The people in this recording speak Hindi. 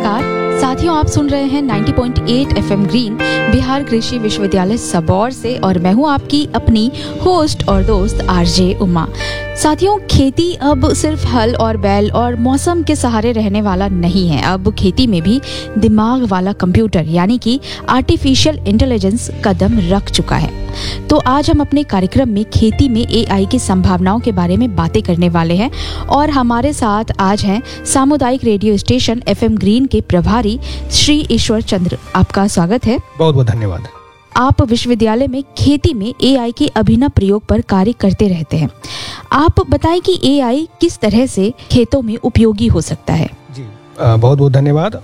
नमस्कार साथियों, आप सुन रहे हैं 90.8 FM ग्रीन बिहार कृषि विश्वविद्यालय सबौर से और मैं हूं आपकी अपनी होस्ट और दोस्त आरजे उमा। साथियों, खेती अब सिर्फ हल और बैल और मौसम के सहारे रहने वाला नहीं है। अब खेती में भी दिमाग वाला कंप्यूटर यानी कि आर्टिफिशियल इंटेलिजेंस कदम रख चुका है। तो आज हम अपने कार्यक्रम में खेती में एआई की संभावनाओं के बारे में बातें करने वाले हैं और हमारे साथ आज हैं सामुदायिक रेडियो स्टेशन एफएम ग्रीन के प्रभारी श्री ईश्वर चंद्र। आपका स्वागत है। बहुत बहुत धन्यवाद। आप विश्वविद्यालय में खेती में एआई के अभिनव प्रयोग पर कार्य करते रहते हैं। आप बताएं कि एआई किस तरह से खेतों में उपयोगी हो सकता है। जी बहुत बहुत धन्यवाद।